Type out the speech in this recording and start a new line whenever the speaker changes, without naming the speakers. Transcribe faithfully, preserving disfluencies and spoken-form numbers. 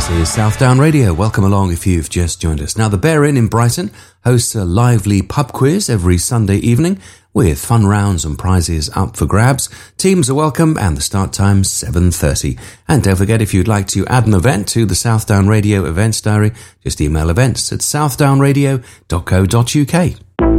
is Southdown Radio. Welcome along if you've just joined us. Now, the Bear Inn in Brighton hosts a lively pub quiz every Sunday evening with fun rounds and prizes up for grabs. Teams are welcome and the start time's seven thirty. And don't forget, if you'd like to add an event to the Southdown Radio events diary, just email events at southdown radio dot co dot uk.